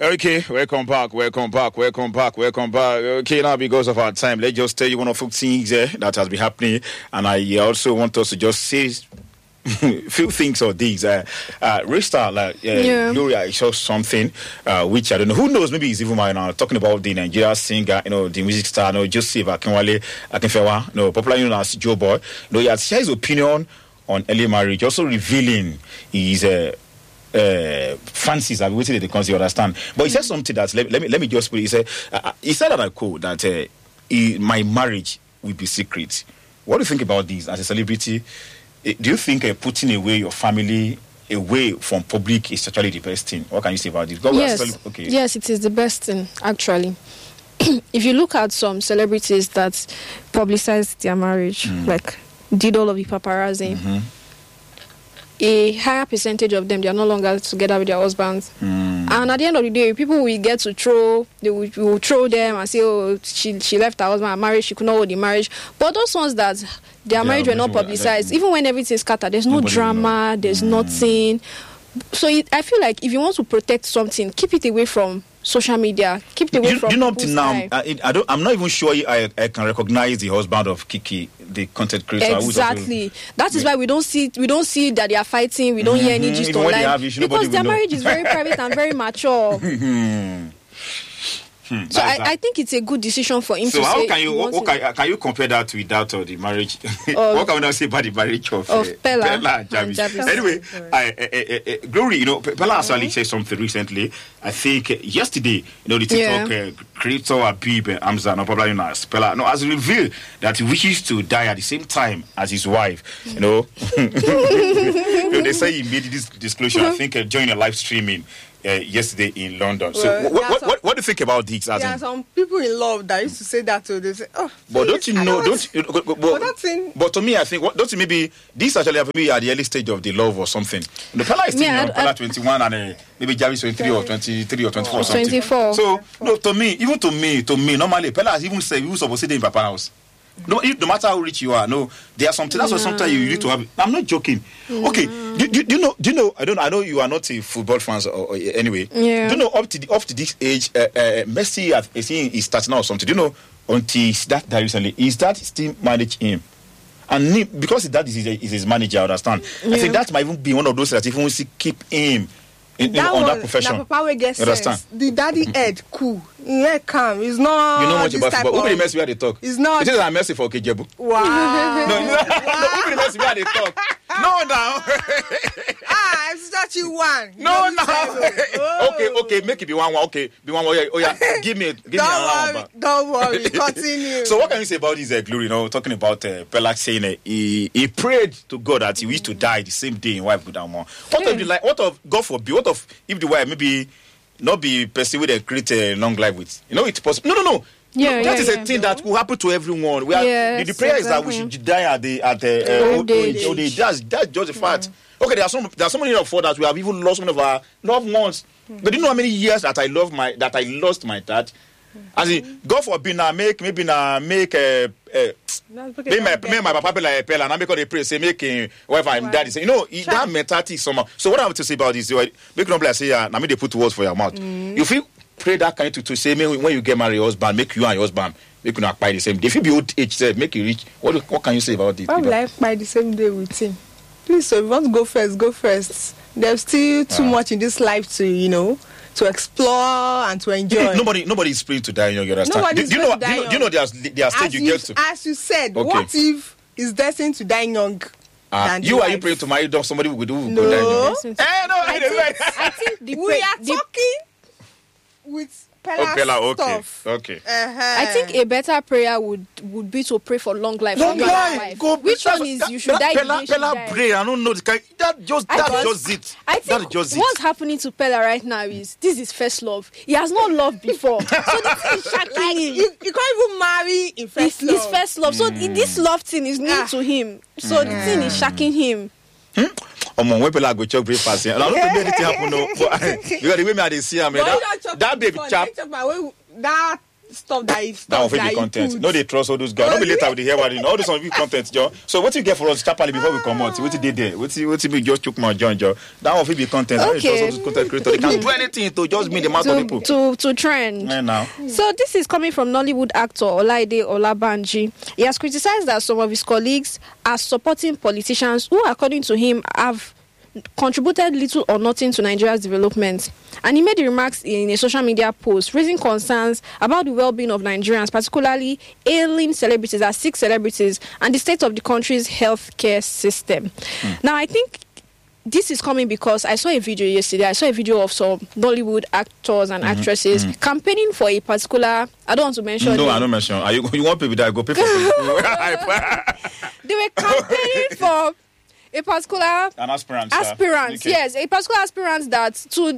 Okay, welcome back. Okay, now because of our time, let's just tell you one of the things that has been happening, and I also want us to just say few things or these. Restart, Gloria, I saw something which I don't know. Who knows? Maybe it's even mine now. Talking about the Nigeria singer, the music star, Joseph Akinfewa, popular known as Joe Boy. He has shared his opinion on early marriage, also revealing his fancies are waiting the concept, you understand. But he said something that let me just put it. He said that I quote that my marriage will be secret. What do you think about this as a celebrity? Do you think putting away your family away from public is actually the best thing? What can you say about this? Yes, it is the best thing actually. If you look at some celebrities that publicized their marriage, like did all of the paparazzi, a higher percentage of them, they are no longer together with their husbands. And at the end of the day, people will get to throw, they will throw them and say, oh, she left her husband and married, she could not hold the marriage. But those ones that their marriage were not publicized, even when everything's scattered, there's no drama, there's nothing. So I feel like if you want to protect something, keep it away from social media. Keep it away from people's life. I'm not even sure I can recognize the husband of Kiki, the content creator. Exactly. That is why we don't see that they are fighting. We don't hear any gist online because their marriage is very private and very mature. So I think it's a good decision for him to say. So how can you compare that with that of the marriage? What can we now say about the marriage of Pella and Javis? Anyway, Glory, Pella actually said something recently. I think yesterday, the TikTok creator Habib Hamza, popular known as Pella, has revealed that he wishes to die at the same time as his wife. They say he made this disclosure, I think, during a live streaming yesterday in London. So what do you think about this? There are some people in love that used to say that too. They say, oh, but don't you know? But to me, I think don't you maybe this actually have maybe at the early stage of the love or something. The Pella is still Pella 21 and maybe Javis 23 or 23 or 24 or something. 24. So no, to me, normally Pella has even said you supposed to stay in Papa house. No matter how rich you are, there are something. That's why sometimes you need to have. I'm not joking. Okay, do you know? I know you are not a football fan or anyway. Yeah. Do you know up to this age, Messi is starting out or something? Do you know until that recently, is that still manage him? And because that is his manager, I understand. Yeah. I think that might even be one of those that even keep him on that profession. Papa will get sense. The daddy head cool. Yeah, calm. It's not. You know much about football. Who Messi where they talk? It's not. It is a Messi for Kejebu. Wow. No, who Messi where they talk? No, now. I'm such a one. No, now. Okay, make it be one. Okay, be one. Oh yeah. Give me a round. Don't worry. Continue. So what can you say about this Glory? Talking about Pella saying he prayed to God that he wished to die the same day in wife go down more. What of God forbid? What of if the wife maybe not be perceived with a create a long life with? It's possible. No. That is a thing that will happen to everyone. The prayer is that we should die at the old age. That's just a fact. Okay, there are so many of us that we have even lost one of our loved ones. But do you know how many years that I lost my dad? As in, God forbid now make my papa be like Pella and I make all the prayer say make wife and daddy say that mentality is somehow. So what I want to say about this, make no say now me they put words for your mouth. You feel pray that kind to say when you get married husband, make you and your husband make you not buy the same day. If you be old age, make you rich. What can you say about this? I would like buy the same day with him. Please, so if you want to go first. There's still too much in this life to explore and to enjoy. Nobody is praying to die young. You understand? Do you know there's stage you get to. As you said, what if is destined to die young? Are you praying to marry somebody who will go die young? I think we are talking with Pella stuff. Okay. I think a better prayer would be to pray for long life. Which one is you should die? Pella pray. I don't know. That's just it. I think what's happening to Pella right now is this is first love. He has not loved before, so this is shocking him. You can't even marry in first love. It's first love. So this love thing is new to him. So the thing is shocking him. When Pella go chop breakfast, I don't think anything happen. No, because the way I see, that baby chap. That stuff that is That one stuff will that be you content. put. No, they trust all those guys. No, be later with the hair wedding. All those one will be content, Joe. So what you get for us, chapali before we come out? What you did there? What you be just took my John, Joe? That one will be content. Okay. Don't trust all those content creators. They can do anything to just meet the amount of people. To trend. Yeah, now. So this is coming from Nollywood actor Olaide Olabanji. He has criticized that some of his colleagues are supporting politicians who, according to him, have contributed little or nothing to Nigeria's development. And he made the remarks in a social media post, raising concerns about the well-being of Nigerians, particularly ailing celebrities, as sick celebrities, and the state of the country's healthcare system. Now, I think this is coming because I saw a video yesterday. I saw a video of some Nollywood actors and actresses campaigning for a particular. I don't want to mention. No, I don't mention. You want people that go pay for? They were campaigning for a particular An aspirant. Okay. Yes, a particular aspirant that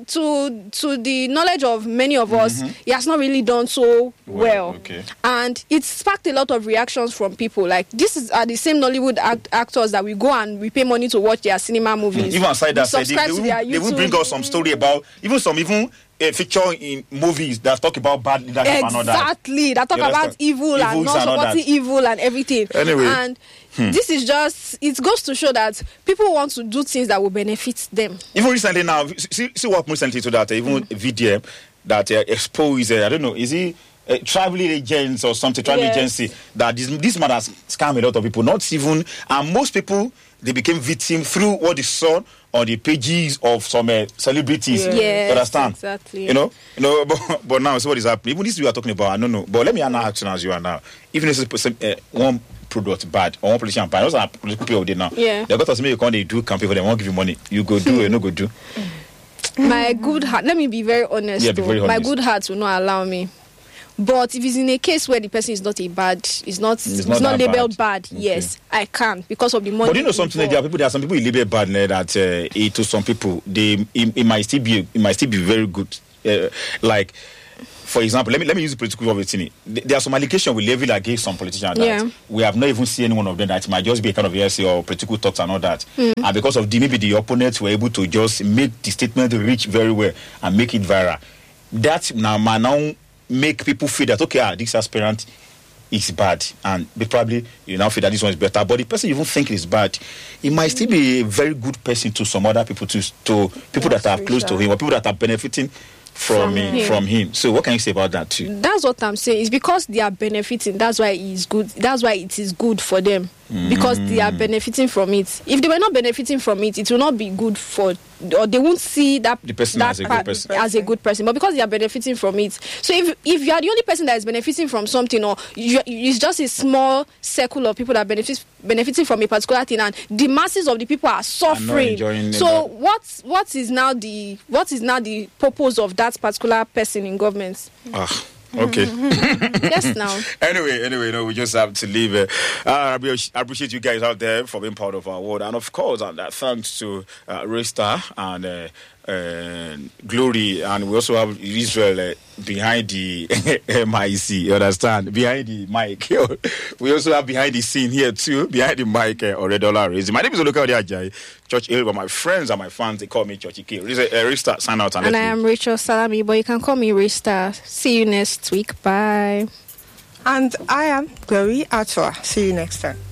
to the knowledge of many of us, he has not really done so well. Okay. And it sparked a lot of reactions from people. Like, this are the same Nollywood actors that we go and we pay money to watch their cinema movies. Even aside that, We subscribe to their they will YouTube. bring us some story about even a feature in movies that talk about bad leadership and all that. Exactly. That talk You about understand? evil and Evils not and all supporting that. evil and everything. Anyway. And this is just, it goes to show that people want to do things that will benefit them. Even recently now, see what recently to that, even a video that exposed, I don't know, is he travel agents or something, travel Yes. agency, that this man has scammed a lot of people, not even, and most people, they became victim through what they saw on the pages of some celebrities. Yeah. Yes, You understand? exactly. You know, but now, so what is happening? Even this we are talking about, I don't know. But let me now ask you as you are now. Even if it's one product bad or one politician bad, those are political people there now. Yeah. They got us make they do campaign for them, won't give you money. You go do or no go do. My good heart, let me be very honest. Yeah, be though. very My honest. good heart will not allow me. But if it's in a case where the person is not it's not that labeled bad. bad, Okay. yes, I can because of the money. But you know something? There are some people in Libya bad that to some people it might still be very good. Like, for example, let me use the political opportunity. There are some allegations we level against some politicians that we have not even seen any one of them that might just be a kind of hearsay or political talks and all that. And because of maybe the opponents were able to just make the statement reach very well and make it viral. That now make people feel that okay, this aspirant is bad, and they probably now feel that this one is better. But the person even think it's bad, he might still be a very good person to some other people, to people that are close to him or people that are benefiting from him. So what can you say about that too? That's what I'm saying. It's because they are benefiting. That's why it's good. That's why it is good for them. Because they are benefiting from it. If they were not benefiting from it, it will not be good for, or they won't see that The person that as a good part person. as a good person. But because they are benefiting from it, so if you are the only person that is benefiting from something, or it's just a small circle of people that benefiting from a particular thing, and the masses of the people are suffering. enjoying So that. what is now the purpose of that particular person in government? Okay. Yes, now. Anyway, no, we just have to leave it. I appreciate you guys out there for being part of our world, and of course, thanks to Raystar and Glory, and we also have Israel behind the MIC. You understand? Behind the mic. We also have behind the scene here too, behind the mic. Oredola Razy. My name is Oluka Ajayi, Church Hill, but my friends and my fans, they call me Church Ike. Raystar, sign out And I am Rachel Salami, but you can call me Raystar. See you next week. Bye. And I am Glory Atua. See you next time.